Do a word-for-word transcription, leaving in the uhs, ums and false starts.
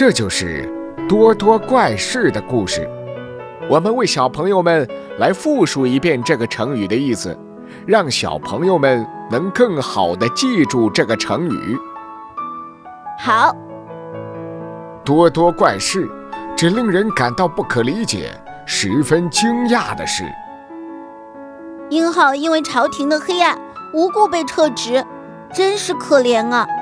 这就是多多怪事的故事。我们为小朋友们来复述一遍这个成语的意思，让小朋友们能更好地记住这个成语。 好， 多多怪事，这令人感到不可理解，十分惊讶的是， 英浩因为朝廷的黑暗，无故被撤职，真是可怜啊。